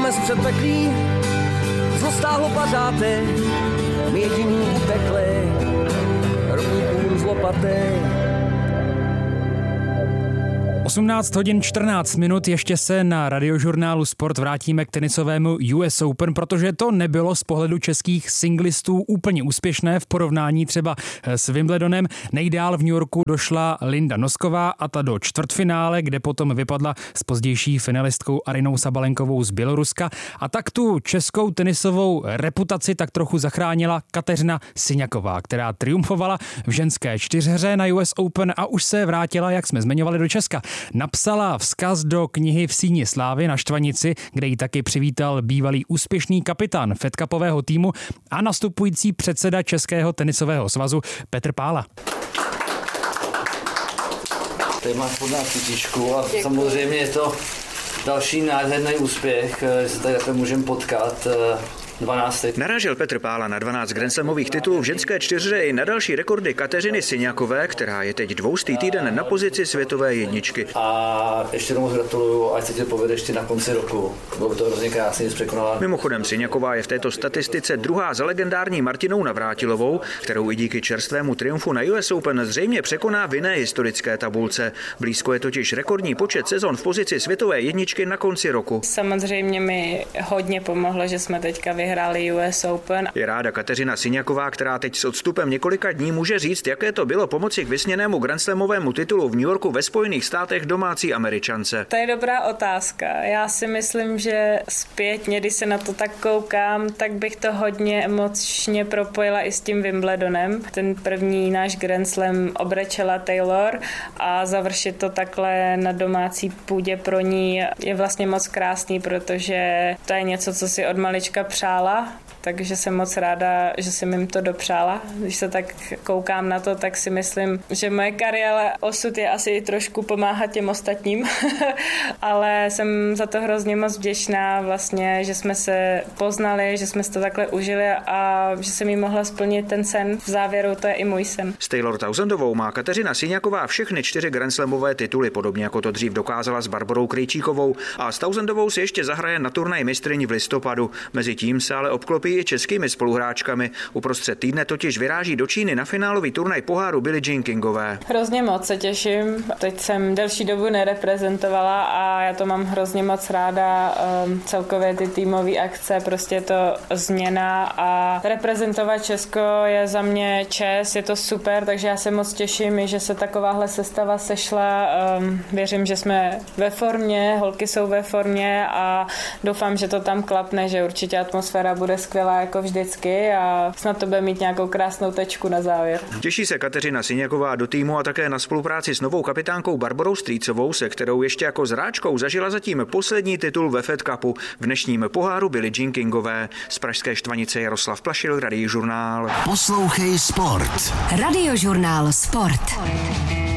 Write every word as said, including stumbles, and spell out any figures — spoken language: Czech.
jsme zpředpeklí, zlo stáhlo pařáty, my jediný utekli, rovníkům z lopaty. osmnáct hodin čtrnáct minut, ještě se na Radiožurnálu Sport vrátíme k tenisovému U S Open, protože to nebylo z pohledu českých singlistů úplně úspěšné v porovnání třeba s Wimbledonem. Nejdál v New Yorku došla Linda Nosková a ta do čtvrtfinále, kde potom vypadla s pozdější finalistkou Arinou Sabalenkovou z Běloruska. A tak tu českou tenisovou reputaci tak trochu zachránila Kateřina Syňaková, která triumfovala v ženské čtyřhře na U S Open a už se vrátila, jak jsme zmiňovali, do Česka. Napsala vzkaz do knihy V síni slávy na Štvanici, kde ji taky přivítal bývalý úspěšný kapitán Fed Cupového týmu a nastupující předseda Českého tenisového svazu Petr Pála. Tady máš pod nás kytičku a děkuji. Samozřejmě je to další nádherný úspěch, že se tady takhle můžeme potkat. dvanáct. Narážel Petr Pála na dvanáct grandslamových titulů v ženské čtyřhře i na další rekordy Kateřiny Syňakové, která je teď dvoustý týden na pozici světové jedničky. A ještě tomu gratuluju, ať se ti povede ještě na konci roku. Bylo by to hrozně krásně, jsi překonala. Mimochodem Syňaková je v této statistice druhá za legendární Martinou Navrátilovou, kterou i díky čerstvému triumfu na U S Open zřejmě překoná v jiné historické tabulce. Blízko je totiž rekordní počet sezon v pozici světové jedničky na konci roku. Samozřejmě mi hodně pomohlo, že jsme teďka vyhráli U S Open. Je ráda Kateřina Syňaková, která teď s odstupem několika dní může říct, jaké to bylo pomoci k vysněnému grandslamovému titulu v New Yorku ve Spojených státech domácí Američance. To je dobrá otázka. Já si myslím, že zpětně, když se na to tak koukám, tak bych to hodně emočně propojila i s tím Wimbledonem. Ten první náš Grand Slam obrečela Taylor a završit to takhle na domácí půdě pro ní je vlastně moc krásný, protože to je něco, co si od malička přála. Takže jsem moc ráda, že jsem jim to dopřála. Když se tak koukám na to, tak si myslím, že moje kariéra osud je asi i trošku pomáhat těm ostatním, ale jsem za to hrozně moc vděčná vlastně, že jsme se poznali, že jsme si to takhle užili a že jsem jí mohla splnit ten sen. V závěru to je i můj sen. S Taylor Townsendovou má Kateřina Syňaková všechny čtyři grandslamové tituly, podobně jako to dřív dokázala s Barborou Krejčíkovou, a s Townsendovou si ještě zahraje na turnaj mistryň v listopadu. Mezitím se ale obklopí i českými spoluhráčkami. Uprostřed týdne totiž vyráží do Číny na finálový turnaj poháru Billie Jean Kingové. Hrozně moc se těším. Teď jsem delší dobu nereprezentovala a já to mám hrozně moc ráda. Um, celkově ty týmové akce, prostě je to změna a reprezentovat Česko je za mě čest, je to super, takže já se moc těším, že se takováhle sestava sešla. Um, věřím, že jsme ve formě, holky jsou ve formě a doufám, že to tam klapne, že určitě atmosféra bude skvělá jako vždycky a snad to bude mít nějakou krásnou tečku na závěr. Těší se Kateřina Syňaková do týmu a také na spolupráci s novou kapitánkou Barborou Strýcovou, se kterou ještě jako zráčkou zažila zatím poslední titul ve Fed Cupu v dnešním poháru Billie Jean Kingové. Z pražské Štvanice Jaroslav Plašil, Radiožurnál. Poslouchej sport. Radiožurnál Sport.